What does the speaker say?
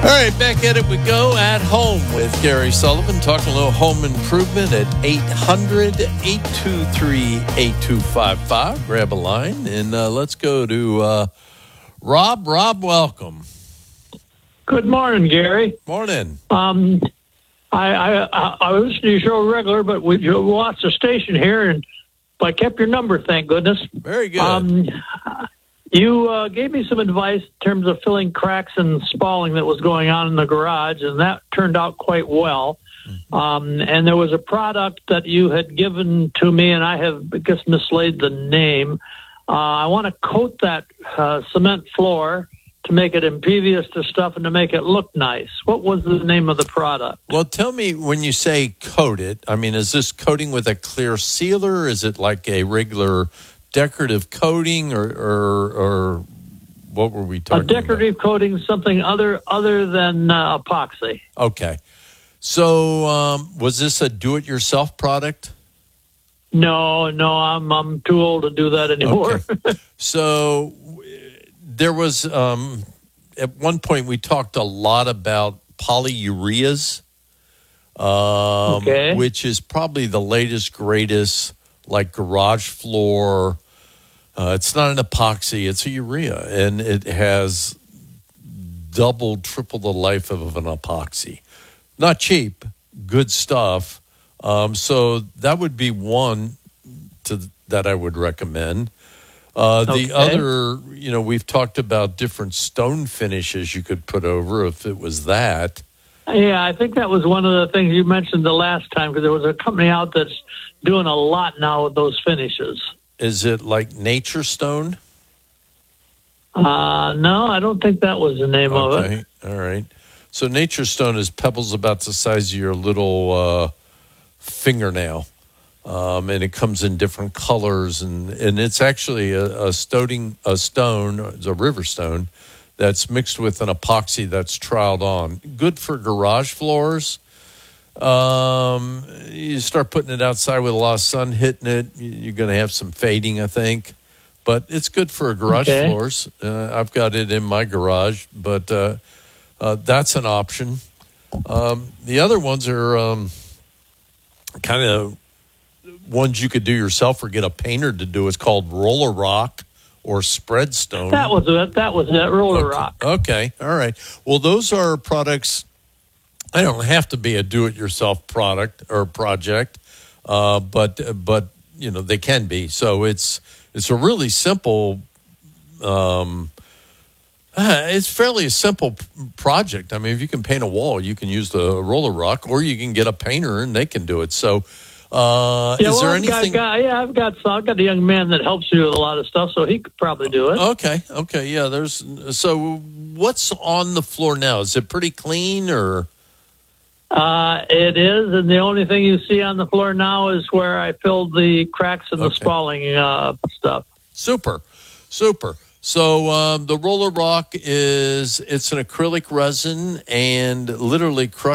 All right, back at it we go. At Home with Gary Sullivan, talking a little home improvement at 800-823-8255. Grab a line, and let's go to Rob. Rob, welcome. Good morning, Gary. Morning. I listen to your show regular, but we lost the station here, and I kept your number, thank goodness. Very good. You gave me some advice in terms of filling cracks and spalling that was going on in the garage, and that turned out quite well. And there was a product that you had given to me, and I have, I guess, mislaid the name. I want to coat that cement floor to make it impervious to stuff and to make it look nice. What was the name of the product? Well, tell me, when you say coat it, I mean, is this coating with a clear sealer? Is it like a regular decorative coating, or what were we talking about? A decorative coating, something other than epoxy. Okay. So was this a do-it-yourself product? No, I'm too old to do that anymore. Okay. So there was, at one point we talked a lot about polyureas, which is probably the latest, greatest, like garage floor. It's not an epoxy, it's a urea, and it has double, triple the life of an epoxy. Not cheap, good stuff. So that would be one that I would recommend. The other, we've talked about different stone finishes you could put over if it was that. Yeah, I think that was one of the things you mentioned the last time, because there was a company out that's doing a lot now with those finishes. Is it like Nature Stone? No, I don't think that was the name of it. All right. So Nature Stone is pebbles about the size of your little fingernail, and it comes in different colors, and it's actually a stone, it's a river stone that's mixed with an epoxy that's troweled on. Good for garage floors. You start putting it outside with a lot of sun hitting it, you're going to have some fading, I think. But it's good for garage floors. I've got it in my garage, but that's an option. The other ones are kind of ones you could do yourself or get a painter to do. It's called Roller Rock or Spread Stone. That was it. Roller Rock. Okay. All right. Well, those are products. I don't have to be a do-it-yourself product or project, but they can be. So it's a really simple. It's fairly a simple project. I mean, if you can paint a wall, you can use the Roller Rock, or you can get a painter and they can do it. So, is there anything? I've got a young man that helps me with a lot of stuff, so he could probably do it. Okay, yeah. So what's on the floor now? Is it pretty clean, or? It is, and the only thing you see on the floor now is where I filled the cracks and the spalling stuff. Super. So the Roller Rock it's an acrylic resin, and literally crushed